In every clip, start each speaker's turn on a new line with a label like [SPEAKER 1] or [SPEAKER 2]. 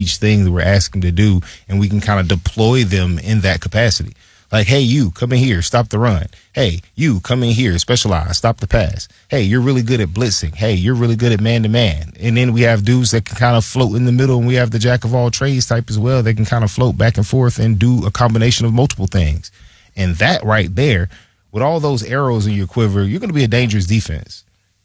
[SPEAKER 1] each thing that we're asking to do, and we can kind of deploy them in that capacity. Like, hey, you, come in here, stop the run. Hey, you, come in here, specialize, stop the pass. Hey, you're really good at blitzing. Hey, you're really good at man-to-man. And then we have dudes that can kind of float in the middle, and we have the jack-of-all-trades type as well. They can kind of float back and forth and do a combination of multiple things. And that right there, with all those arrows in your quiver, you're going to be a dangerous defense.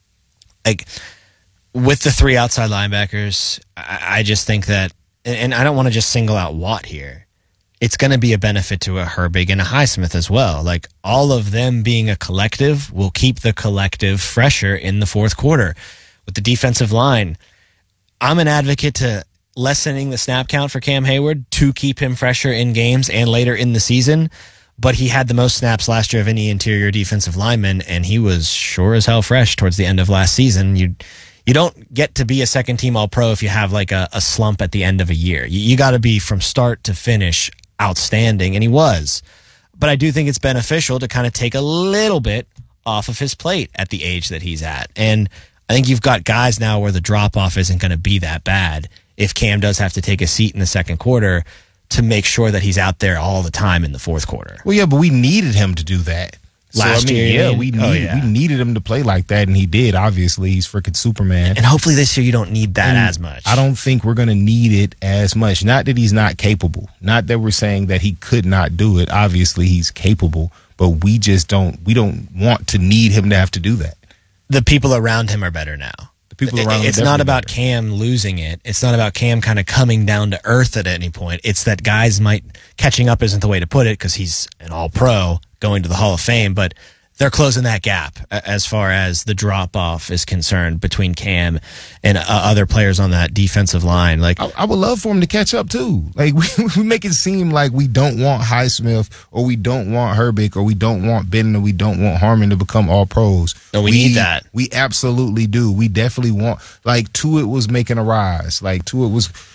[SPEAKER 2] Like, with the three outside linebackers, I just think that, and I don't want to just single out Watt here, it's going to be a benefit to a Herbig and a Highsmith as well. Like, all of them being a collective will keep the collective fresher in the fourth quarter. With the defensive line, I'm an advocate to lessening the snap count for Cam Hayward to keep him fresher in games and later in the season. But he had the most snaps last year of any interior defensive lineman, and he was sure as hell fresh towards the end of last season. You don't get to be a second-team All-Pro if you have like a slump at the end of a year. You got to be from start to finish outstanding, and he was. But I do think it's beneficial to kind of take a little bit off of his plate at the age that he's at. And I think you've got guys now where the drop-off isn't going to be that bad if Cam does have to take a seat in the second quarter to make sure that he's out there all the time in the fourth quarter.
[SPEAKER 1] Well, yeah, but we needed him to do that.
[SPEAKER 2] Last year,
[SPEAKER 1] yeah, we needed him to play like that, and he did. Obviously, he's freaking Superman.
[SPEAKER 2] And hopefully this year you don't need that as much.
[SPEAKER 1] I don't think we're going to need it as much. Not that he's not capable. Not that we're saying that he could not do it. Obviously, he's capable, but we don't want to need him to have to do that.
[SPEAKER 2] The people around him are better now. It's not about Cam losing it. It's not about Cam kind of coming down to earth at any point. It's that guys catching up isn't the way to put it because he's an all-pro going to the Hall of Fame, but they're closing that gap as far as the drop-off is concerned between Cam and other players on that defensive line. Like,
[SPEAKER 1] I would love for him to catch up, too. Like, we make it seem like we don't want Highsmith or we don't want Herbig or we don't want Benton or we don't want Harmon to become all-pros.
[SPEAKER 2] No, we need that.
[SPEAKER 1] We absolutely do. We definitely want, like, Tuitt was making a rise. Like, Tuitt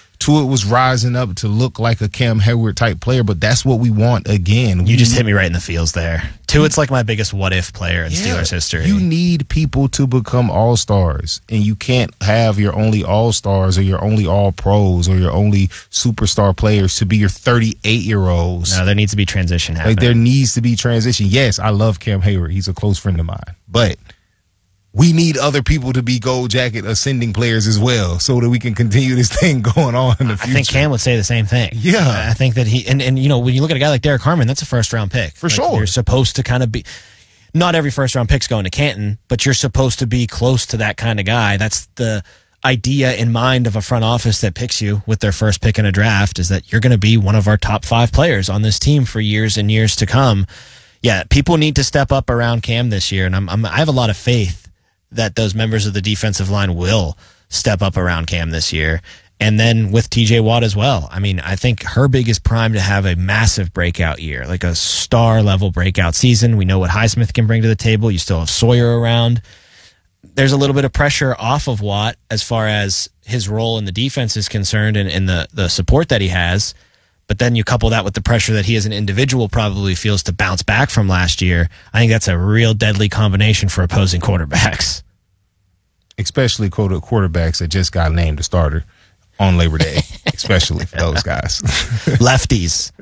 [SPEAKER 1] was rising up to look like a Cam Hayward type player, but that's what we want again.
[SPEAKER 2] You just hit me right in the feels there. Tuitt's like my biggest what-if player in Steelers history.
[SPEAKER 1] You need people to become all-stars, and you can't have your only all-stars or your only all-pros or your only superstar players to be your 38-year-olds.
[SPEAKER 2] No, there needs to be transition happening.
[SPEAKER 1] Like, there needs to be transition. Yes, I love Cam Hayward. He's a close friend of mine, but we need other people to be gold jacket ascending players as well so that we can continue this thing going on in the future.
[SPEAKER 2] I think Cam would say the same thing.
[SPEAKER 1] Yeah.
[SPEAKER 2] I think that and you know, when you look at a guy like Derek Harmon, that's a first-round pick.
[SPEAKER 1] For sure.
[SPEAKER 2] You're supposed to kind of be, not every first-round pick's going to Canton, but you're supposed to be close to that kind of guy. That's the idea in mind of a front office that picks you with their first pick in a draft, is that you're going to be one of our top 5 players on this team for years and years to come. Yeah, people need to step up around Cam this year, and I have a lot of faith that those members of the defensive line will step up around Cam this year. And then with TJ Watt as well. I mean, I think Herbig is primed to have a massive breakout year, like a star-level breakout season. We know what Highsmith can bring to the table. You still have Sawyer around. There's a little bit of pressure off of Watt as far as his role in the defense is concerned and the support that he has. But then you couple that with the pressure that he as an individual probably feels to bounce back from last year. I think that's a real deadly combination for opposing quarterbacks.
[SPEAKER 1] Especially quarterbacks that just got named a starter on Labor Day, especially for those guys.
[SPEAKER 2] Lefties.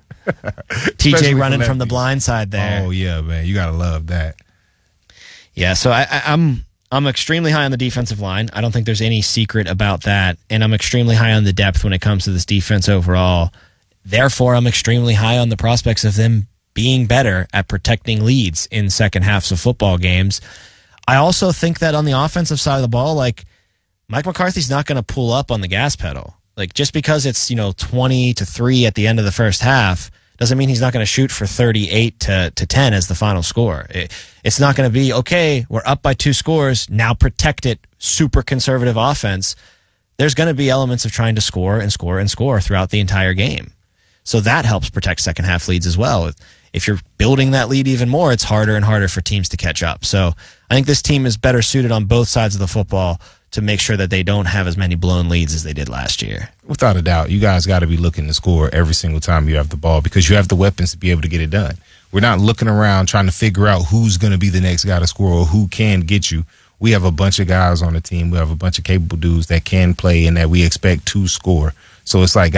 [SPEAKER 2] TJ running from the blind side there.
[SPEAKER 1] Oh, yeah, man. You got to love that.
[SPEAKER 2] Yeah, so I'm extremely high on the defensive line. I don't think there's any secret about that. And I'm extremely high on the depth when it comes to this defense overall. Therefore, I'm extremely high on the prospects of them being better at protecting leads in second halves of football games. I also think that on the offensive side of the ball, like, Mike McCarthy's not going to pull up on the gas pedal. Like, just because it's, 20-3 at the end of the first half doesn't mean he's not going to shoot for 38-10 as the final score. It's not going to be, okay, we're up by 2 scores, now protect it, super conservative offense. There's going to be elements of trying to score and score and score throughout the entire game. So that helps protect second half leads as well. If you're building that lead even more, it's harder and harder for teams to catch up. So I think this team is better suited on both sides of the football to make sure that they don't have as many blown leads as they did last year.
[SPEAKER 1] Without a doubt, you guys got to be looking to score every single time you have the ball because you have the weapons to be able to get it done. We're not looking around trying to figure out who's going to be the next guy to score or who can get you. We have a bunch of guys on the team. We have a bunch of capable dudes that can play and that we expect to score. So it's like